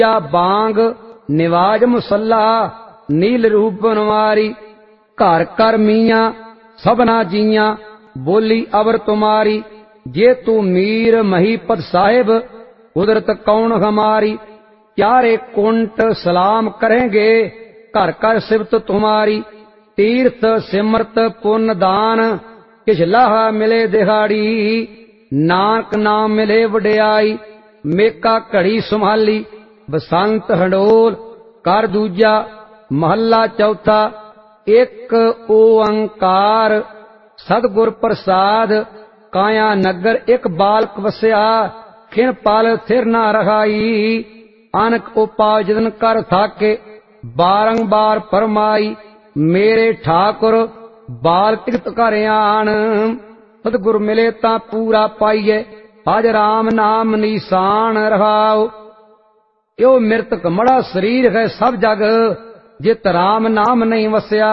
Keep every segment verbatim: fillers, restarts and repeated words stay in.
या बांग निवाज मुसल्ला नील रूप बनवारी। घर कर मियाँ सबना जियाँ बोली अवर तुम्हारी। जे तू मीर महीपत साहिब कुदरत कौन हमारी। चारे कुंट सलाम करेंगे घर कर सिफत तुम्हारी। तीर्थ सिमरत पुण्य दान किछ लाहा मिले दिहाड़ी। नानक नाम मिले वडियाई मेका घड़ी संभाली। बसंत हंडोल कर दूजा महला चौथा। एक ओंकार सतगुर प्रसाद काया नगर एक बालक वसया। खिन पल थिर ना रहाई अनक उपाय जतन कर थाके बारंबार फरमाई। मेरे ठाकुर बाल तिगत कर आन सतगुर मिले ता पूरा पाइए। आज राम नाम निशान रहाओ। यो मृतक मड़ा शरीर है सब जग जित राम नाम नहीं वसया।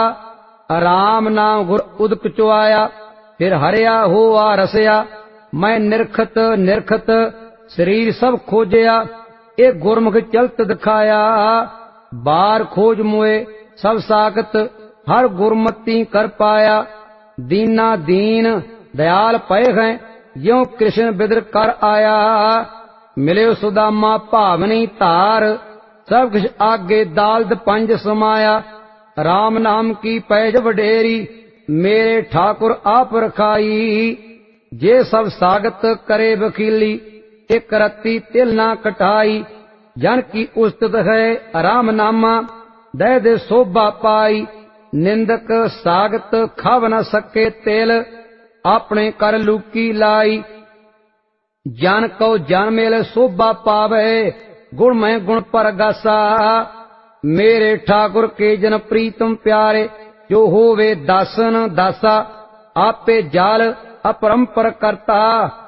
राम नाम गुर उदक चुआया फिर हरिया होआ रसया। मैं निरखत निरखत शरीर सब खोजया ए गुरमुख चलत दिखाया। बार खोज मुए सब साकत हर गुरमती कर पाया। दीना दीन दयाल पए हैं ज्यों कृष्ण बिदर कर आया। मिले सुदामा भावनी धार सब कुछ आगे दालद पंज समाया। राम नाम की पैज वडेरी मेरे ठाकुर आप रखाई। जे सब सागत करे वकीली एक रत्ती तिल ना कटाई। जन की उस्तत है राम नामा दह दे शोभा पाई। निंदक सागत खाव न सके तेल अपने कर लूकी लाई। जन को जन मेल शोभा पावे गुण में गुण पर गासा। मेरे ठाकुर के जन प्रीतम प्यारे जो होवे दासन दासा। आपे जाल अपरंपर करता